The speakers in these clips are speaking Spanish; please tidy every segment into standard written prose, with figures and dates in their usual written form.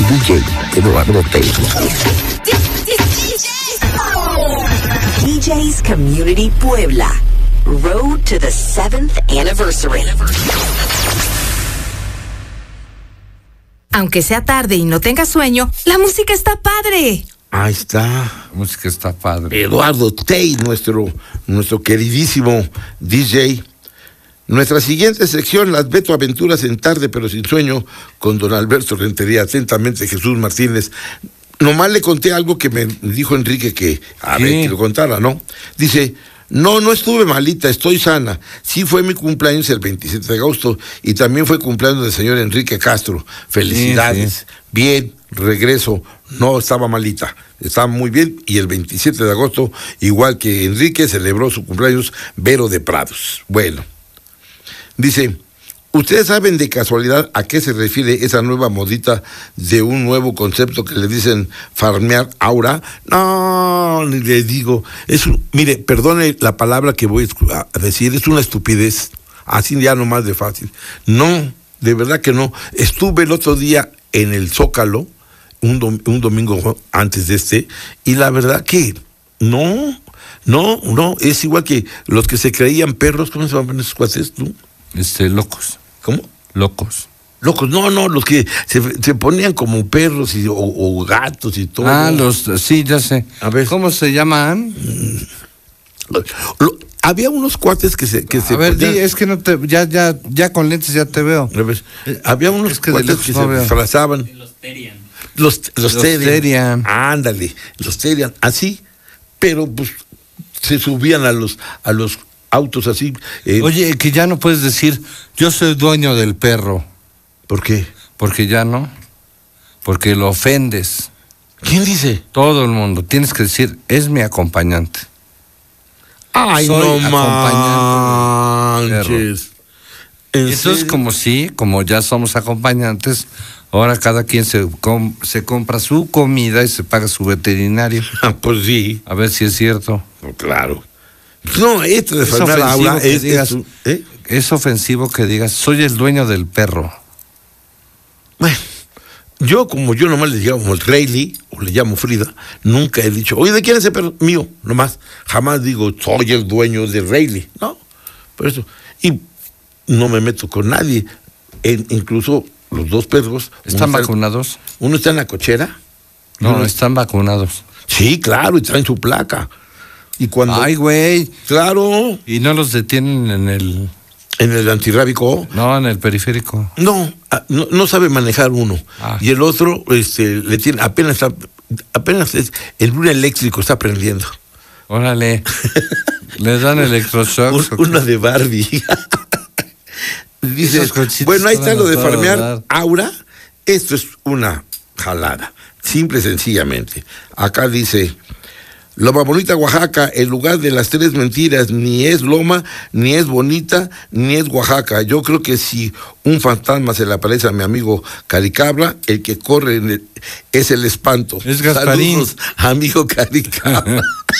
DJ Eduardo Tejeda. DJ's Community Puebla. Road to the 7th anniversary. Aunque sea tarde y no tengas sueño, la música está padre. Ahí está. La música está padre. Eduardo Tey, nuestro queridísimo DJ. Nuestra siguiente sección, las Beto Aventuras en Tarde pero Sin Sueño, con don Alberto Rentería. Atentamente, Jesús Martínez. Nomás le conté algo que me dijo Enrique que lo contara, ¿no? Dice, no estuve malita, estoy sana. Sí fue mi cumpleaños el 27 de agosto y también fue cumpleaños del señor Enrique Castro. Felicidades. Sí. Bien, regreso. No estaba malita, estaba muy bien. Y el 27 de agosto, igual que Enrique, celebró su cumpleaños Vero de Prados. Bueno, dice... ¿Ustedes saben de casualidad a qué se refiere esa nueva modita de un nuevo concepto que le dicen farmear aura? No, ni le digo. Mire, perdone la palabra que voy a decir, es una estupidez. Así ya nomás de fácil. No, de verdad que no. Estuve el otro día en el Zócalo, un domingo antes de y la verdad que no, es igual que los que se creían perros. ¿Cómo se llaman esos cuates, tú? Locos. ¿Cómo? Locos, no, los que se ponían como perros o gatos y todo. Sí, ya sé. A ver. ¿Cómo se llaman? Había unos cuates que se a ver, ponían... es que no te, ya con lentes ya te veo. A ver, había unos cuates que se disfrazaban. Los Terian. Ándale, los Terian, así, pero pues se subían a los autos así. Oye, que ya no puedes decir, yo soy dueño del perro. ¿Por qué? Porque ya no. Porque lo ofendes. ¿Quién dice? Todo el mundo. Tienes que decir, es mi acompañante. Ay, soy no manches. Eso es como ya somos acompañantes, ahora cada quien se compra su comida y se paga su veterinario. Pues sí. A ver si es cierto. No, claro. No, esto de farmear aura es ofensivo que digas, soy el dueño del perro. Bueno, yo nomás le llamo Rayleigh, o le llamo Frida, nunca he dicho, oye, ¿de quién es ese perro? Mío, nomás. Jamás digo, soy el dueño de Rayleigh, ¿no? Por eso. Y no me meto con nadie. Incluso los dos perros. ¿Están vacunados? Uno está en la cochera. No, están vacunados. Sí, claro, y traen su placa. Y cuando... ¡Ay, güey! ¡Claro! ¿Y no los detienen en el...? ¿En el antirrábico? No, en el periférico. No sabe manejar uno. Y el otro, le tiene, apenas el lunes eléctrico está aprendiendo. Órale. Le dan electroshocks. Una de Barbie. Dice, bueno, ahí está lo de farmear aura. Esto es una jalada. Simple y sencillamente. Acá dice... Loma Bonita, Oaxaca, el lugar de las tres mentiras, ni es Loma, ni es bonita, ni es Oaxaca. Yo creo que si un fantasma se le aparece a mi amigo Caricabra, el que corre es el espanto. Es Gasparín. Saludos, amigo Caricabra.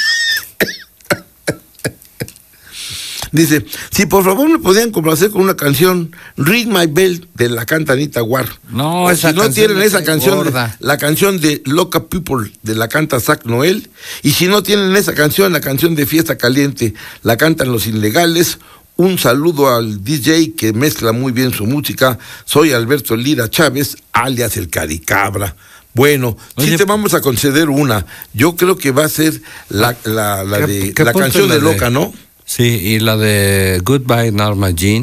Dice, si por favor me podían complacer con una canción, Ring My Bell, de la canta Anita Ward. No, esa si no tienen esa canción, la canción de Loca People, de la canta Zach Noel. Y si no tienen esa canción, la canción de Fiesta Caliente, la cantan Los Ilegales. Un saludo al DJ que mezcla muy bien su música. Soy Alberto Lira Chávez, alias el Caricabra. Bueno, sí te vamos a conceder una. Yo creo que va a ser la canción de Loca, ¿no? Sí, y la de Goodbye Norma Jean.